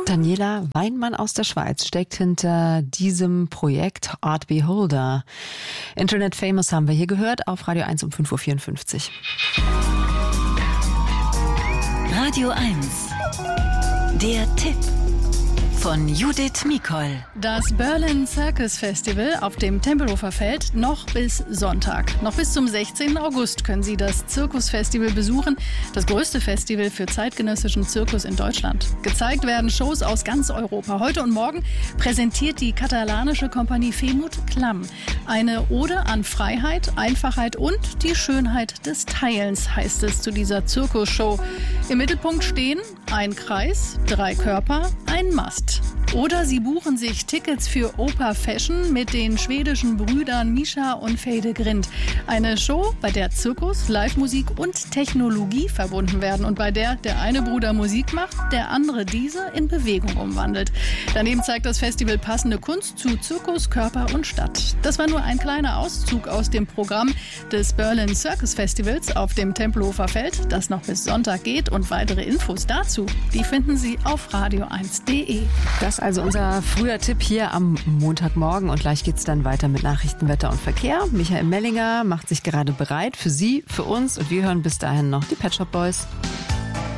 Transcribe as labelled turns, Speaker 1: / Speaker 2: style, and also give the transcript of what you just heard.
Speaker 1: Daniela Weinmann aus der Schweiz steckt hinter diesem Projekt Art Beholder. Internet Famous haben wir hier gehört auf Radio 1 um 5.54 Uhr.
Speaker 2: Radio 1, der Tipp von Judith Mikol.
Speaker 3: Das Berlin Circus Festival auf dem Tempelhofer Feld noch bis Sonntag. Noch bis zum 16. August können Sie das Zirkusfestival besuchen. Das größte Festival für zeitgenössischen Zirkus in Deutschland. Gezeigt werden Shows aus ganz Europa. Heute und morgen präsentiert die katalanische Kompanie Femut Klamm eine Ode an Freiheit, Einfachheit und die Schönheit des Teilens, heißt es zu dieser Zirkusshow. Im Mittelpunkt stehen ein Kreis, 3 Körper, ein Mast. Oder Sie buchen sich Tickets für Oper Fashion mit den schwedischen Brüdern Mischa und Fede Grind. Eine Show, bei der Zirkus, Live-Musik und Technologie verbunden werden und bei der der eine Bruder Musik macht, der andere diese in Bewegung umwandelt. Daneben zeigt das Festival passende Kunst zu Zirkus, Körper und Stadt. Das war nur ein kleiner Auszug aus dem Programm des Berlin Circus Festivals auf dem Tempelhofer Feld, das noch bis Sonntag geht, und weitere Infos dazu, die finden Sie auf radio1.de.
Speaker 1: Das ist also unser früher Tipp hier am Montagmorgen und gleich geht's dann weiter mit Nachrichten, Wetter und Verkehr. Michael Mellinger macht sich gerade bereit für Sie, für uns und wir hören bis dahin noch die Pet Shop Boys.